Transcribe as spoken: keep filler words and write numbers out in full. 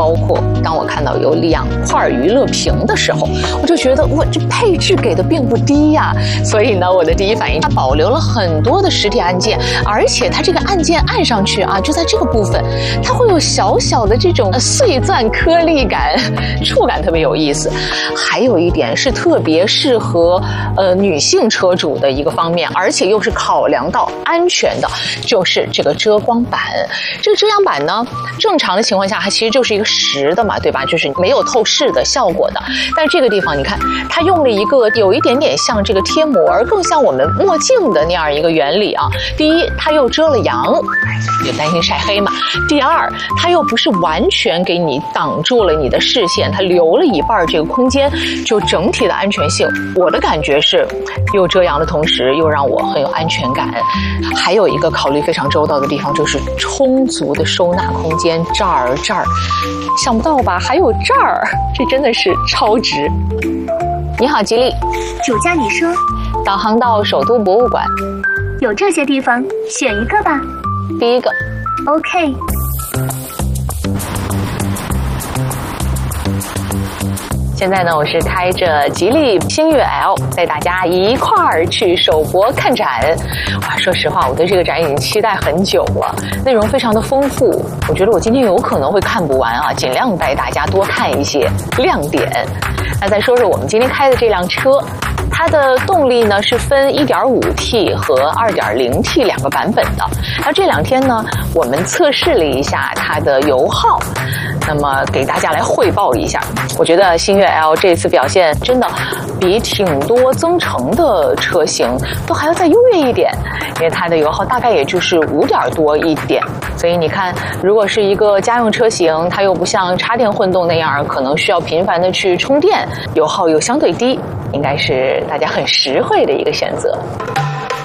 包括当我看到有两块娱乐屏的时候，我就觉得哇，这配置给的并不低呀。所以呢，我的第一反应，它保留了很多的实体按键，而且它这个按键按上去啊，就在这个部分，它会有小小的这种碎钻颗粒感，触感特别有意思。还有一点是特别适合呃女性车主的一个方面，而且又是考量到安全的，就是这个遮光板。这个遮阳板呢，正常的情况下它其实就是一个实的嘛，对吧？就是没有透视的效果的。但是这个地方你看，它用了一个有一点点像这个贴膜，更像我们墨镜的那样一个原理啊。第一，它又遮了阳，就担心晒黑嘛。第二，它又不是完全给你挡住了你的视线，它留了一半这个空间，就整体的安全性，我的感觉是又遮阳的同时又让我很有安全感。还有一个考虑非常周到的地方，就是充足的收纳空间，这儿这儿，想不到吧？还有这儿，这真的是超值。你好，吉利， 主驾你说， 导航到首都博物馆， 有这些地方，选一个吧。 第一个 OK。 现在呢，我是开着吉利星越 L 带大家一块儿去首博看展。哇，说实话，我对这个展已经期待很久了，内容非常的丰富，我觉得我今天有可能会看不完啊，尽量带大家多看一些亮点。那再说说我们今天开的这辆车，它的动力呢是分 一点五 T 和 二点零 T 两个版本的。那这两天呢，我们测试了一下它的油耗，那么给大家来汇报一下。我觉得星越 L 这次表现真的比挺多增程的车型都还要再优越一点，因为它的油耗大概也就是五点多一点。所以你看，如果是一个家用车型，它又不像插电混动那样可能需要频繁的去充电，油耗又相对低，应该是大家很实惠的一个选择。